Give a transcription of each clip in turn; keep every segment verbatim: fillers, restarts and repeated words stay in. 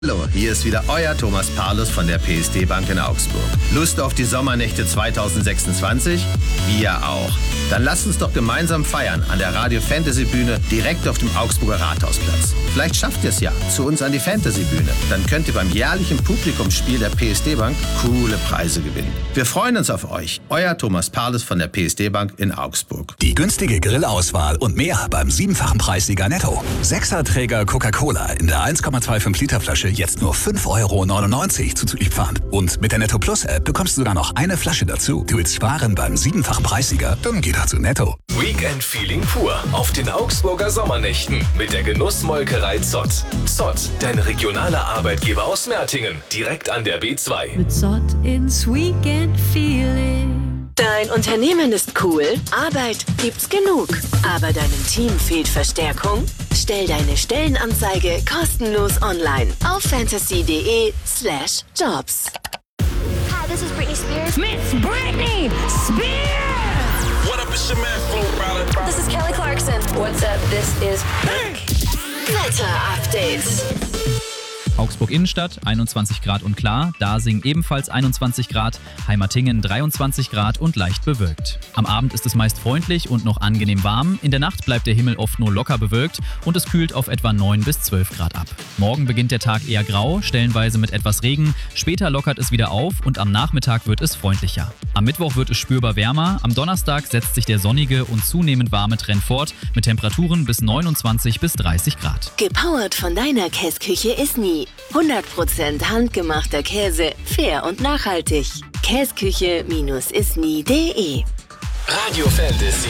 Hallo, hier ist wieder euer Thomas Parlus von der P S D Bank in Augsburg. Lust auf die Sommernächte zweitausendsechsundzwanzig? Wir auch. Dann lasst uns doch gemeinsam feiern an der Radio Fantasy Bühne direkt auf dem Augsburger Rathausplatz. Vielleicht schafft ihr es ja zu uns an die Fantasy Bühne. Dann könnt ihr beim jährlichen Publikumsspiel der P S D Bank coole Preise gewinnen. Wir freuen uns auf euch. Euer Thomas Parlus von der P S D Bank in Augsburg. Die günstige Grillauswahl und mehr beim siebenfachen Preissieger Netto. Sechserträger Coca-Cola in der eins Komma fünfundzwanzig Liter Flasche jetzt nur fünf Euro neunundneunzig zuzüglich Pfand. Und mit der Netto Plus App bekommst du sogar noch eine Flasche dazu. Du willst sparen beim siebenfachen Preissieger? Dann geh doch zu Netto. Weekend Feeling pur auf den Augsburger Sommernächten mit der Genussmolkerei Zott. Zott, dein regionaler Arbeitgeber aus Mertingen, direkt an der B zwei. Mit Zott ins Weekend Feeling. Dein Unternehmen ist cool, Arbeit gibt's genug, aber deinem Team fehlt Verstärkung? Stell deine Stellenanzeige kostenlos online auf fantasy.de slash jobs. Hi, this is Britney Spears. Miss Britney Spears! What up, it's your man, Flo Rida. This is Kelly Clarkson. What's up, this is Wetter-Update. Augsburg Innenstadt, einundzwanzig Grad und klar, Dasing ebenfalls einundzwanzig Grad, Heimatingen dreiundzwanzig Grad und leicht bewölkt. Am Abend ist es meist freundlich und noch angenehm warm, in der Nacht bleibt der Himmel oft nur locker bewölkt und es kühlt auf etwa neun bis zwölf Grad ab. Morgen beginnt der Tag eher grau, stellenweise mit etwas Regen, später lockert es wieder auf und am Nachmittag wird es freundlicher. Am Mittwoch wird es spürbar wärmer, am Donnerstag setzt sich der sonnige und zunehmend warme Trend fort mit Temperaturen bis neunundzwanzig bis dreißig Grad. Gepowert von deiner Käsküche Isni. hundert Prozent handgemachter Käse, fair und nachhaltig. Käsküche Isni punkt de. Radio Fantasy.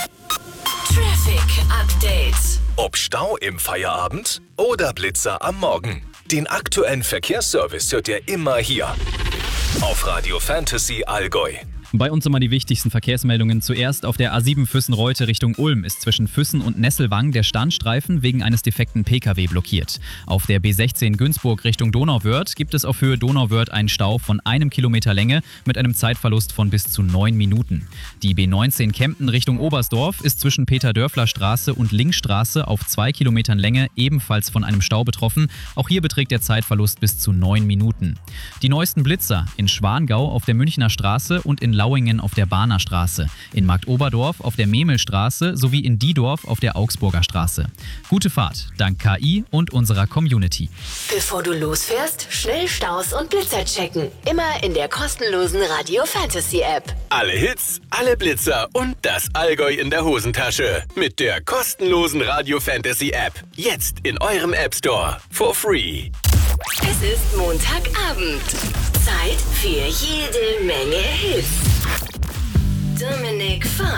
Traffic Update. Ob Stau im Feierabend oder Blitzer am Morgen. Den aktuellen Verkehrsservice hört ihr immer hier auf Radio Fantasy Allgäu. Bei uns immer die wichtigsten Verkehrsmeldungen. Zuerst auf der A sieben Füssen-Reute Richtung Ulm ist zwischen Füssen und Nesselwang der Standstreifen wegen eines defekten P K W blockiert. Auf der B sechzehn Günzburg Richtung Donauwörth gibt es auf Höhe Donauwörth einen Stau von einem Kilometer Länge mit einem Zeitverlust von bis zu neun Minuten. Die B neunzehn Kempten Richtung Oberstdorf ist zwischen Peter-Dörfler-Straße und Linkstraße auf zwei Kilometern Länge ebenfalls von einem Stau betroffen. Auch hier beträgt der Zeitverlust bis zu neun Minuten. Die neuesten Blitzer in Schwangau auf der Münchner Straße und in Lauingen auf der Bahner Straße, in Marktoberdorf auf der Memelstraße sowie in Diedorf auf der Augsburger Straße. Gute Fahrt, dank K I und unserer Community. Bevor du losfährst, schnell Staus und Blitzer checken. Immer in der kostenlosen Radio Fantasy App. Alle Hits, alle Blitzer und das Allgäu in der Hosentasche. Mit der kostenlosen Radio Fantasy App. Jetzt in eurem App Store. For free. Es ist Montagabend. Zeit für jede Menge Hits. Dominik Fahrt.